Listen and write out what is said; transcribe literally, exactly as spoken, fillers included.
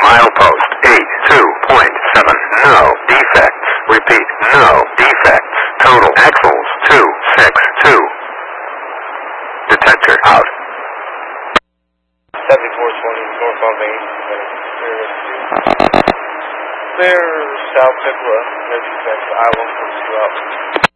Milepost eight two point seven. No defects. Repeat, no defects. Total axles two six two. Detector out. seventy-four twenty, northbound main. Clear south Pipla, no defects, I one four two out.